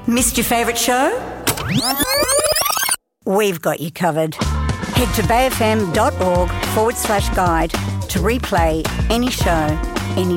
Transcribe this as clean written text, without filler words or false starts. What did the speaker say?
Missed your favourite show? We've got you covered. Head to bayfm.org/guide to replay any show, any